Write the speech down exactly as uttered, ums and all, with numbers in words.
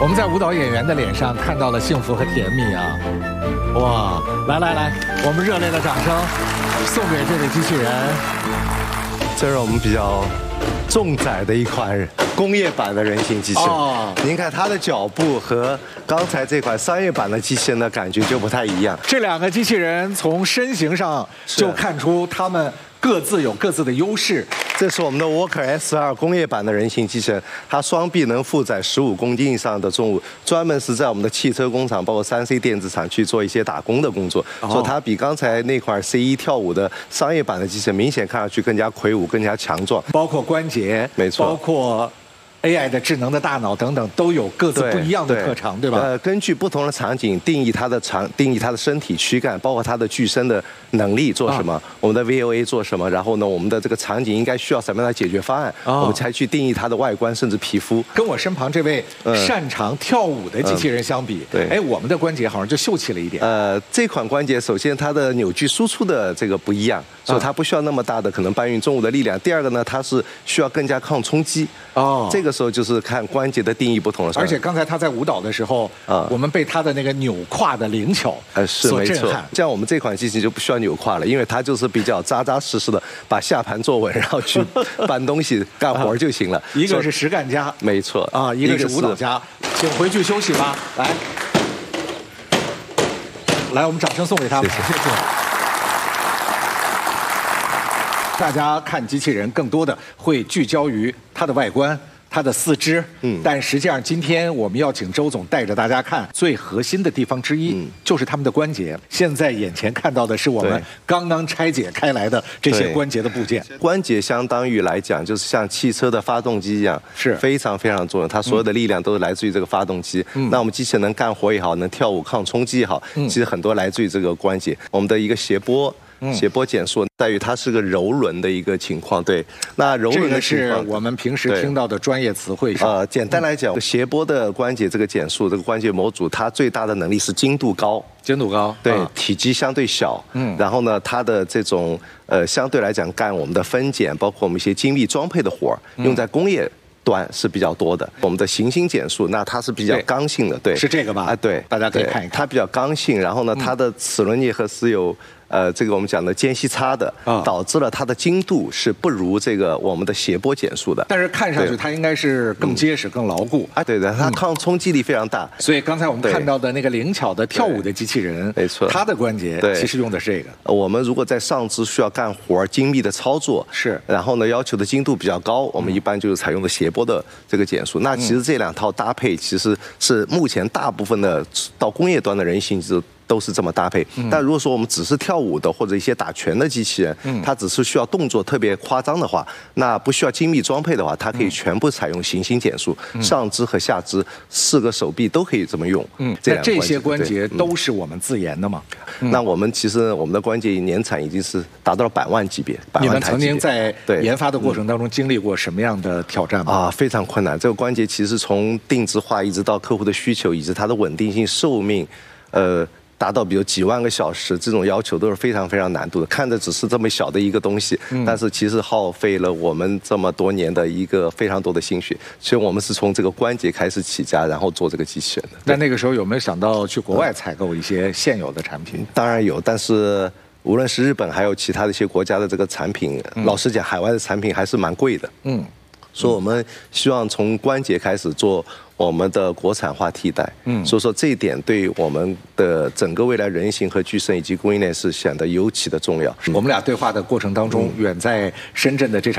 我们在舞蹈演员的脸上看到了幸福和甜蜜啊！哇，来来来，我们热烈的掌声送给这位机器人。 这是我们比较重载的一款工业版的人形机器人。哦，您看它的脚步和刚才这款商业版的机器人的感觉就不太一样。 这两个机器人从身形上就看出它们各自有各自的优势。 这是我们的 Walker S 二工业版的人形机器人，它双臂能负载十五公斤以上的重物，专门是在我们的汽车工厂，包括三 C 电子厂去做一些打工的工作。哦、所以它比刚才那款 C 一跳舞的商业版的机器人明显看上去更加魁梧、更加强壮， 包括关节， 没错， 包括A I 的智能的大脑等等，都有各自不一样的特长， 对, 对吧？ 呃，根据不同的场景定义它的长，定义它的身体躯干，包括它的具身的能力做什么，啊、我们的 V O A 做什么，然后呢，我们的这个场景应该需要什么样的解决方案，啊、我们才去定义它的外观甚至皮肤。 跟我身旁这位擅长跳舞的机器人相比，嗯、对，哎，我们的关节好像就秀气了一点。 呃，这款关节首先它的扭矩输出的这个不一样，所以它不需要那么大的可能搬运重物的力量。第二个呢，它是需要更加抗冲击。哦，这个时候就是看关节的定义不同了。 而且刚才他在舞蹈的时候，啊，我们被他的那个扭胯的灵巧所震撼。 像我们这款机器就不需要扭胯了，因为它就是比较扎扎实实的把下盘坐稳，然后去搬东西干活就行了。 一个是实干家， 没错啊，一个是舞蹈家，请回去休息吧。来，来，我们掌声送给他们，谢谢。大家看机器人更多的会聚焦于它的外观、它的四肢，嗯，但实际上今天我们要请周总带着大家看最核心的地方之一，嗯，就是他们的关节。现在眼前看到的是我们刚刚拆解开来的这些关节的部件。 关节相当于来讲，就是像汽车的发动机一样， 是非常非常重要。它所有的力量都是来自于这个发动机。嗯，那我们机器人能干活也好，能跳舞抗冲击也好，嗯，其实很多来自于这个关节。我们的一个斜波。斜波减速在于它是个柔轮的一个情况，对。那柔轮的情况， 这个是我们平时听到的专业词汇。 呃，简单来讲，斜波的关节这个减速，这个关节模组，它最大的能力是精度高， 精度高， 对，啊、体积相对小，嗯，然后呢，它的这种呃相对来讲干我们的分拣，包括我们一些精密装配的活儿，用在工业端是比较多的。我们的行星减速，那它是比较刚性的，对， 是这个吧？ 啊，对， 大家可以看一看， 它比较刚性，然后呢，它的齿轮结合是有。呃，这个我们讲的间隙差的，导致了它的精度是不如这个我们的斜波减速的。 但是看上去它应该是更结实、更牢固。 啊，对的，它抗冲击力非常大。 所以刚才我们看到的那个灵巧的跳舞的机器人， 没错， 它的关节其实用的是这个。 我们如果在上肢需要干活、精密的操作， 是， 然后呢要求的精度比较高，我们一般就是采用的斜波的这个减速。那其实这两套搭配其实是目前大部分的到工业端的人形机都是这么搭配。但如果说我们只是跳舞的或者一些打拳的机器人，它只是需要动作特别夸张的话，那不需要精密装配的话，它可以全部采用行星减速，上肢和下肢四个手臂都可以这么用。嗯， 那这些关节都是我们自研的吗？ 那我们其实我们的关节年产已经是达到了百万级别。 你们曾经在研发的过程当中经历过什么样的挑战吗？ 啊，非常困难。这个关节其实从定制化一直到客户的需求，以及它的稳定性、寿命，呃。达到比如几万个小时这种要求都是非常非常难度的。看着只是这么小的一个东西，嗯、但是其实耗费了我们这么多年的一个非常多的心血。所以我们是从这个关节开始起家，然后做这个机器人的。 那那个时候有没有想到去国外采购一些现有的产品？ 当然有，但是无论是日本还有其他的一些国家的这个产品，嗯、老实讲，海外的产品还是蛮贵的。嗯。所以我们希望从关节开始做我们的国产化替代，嗯，所以说这一点对我们的整个未来人形和具身以及供应链是显得尤其的重要。 我们俩对话的过程当中，远在深圳的这场。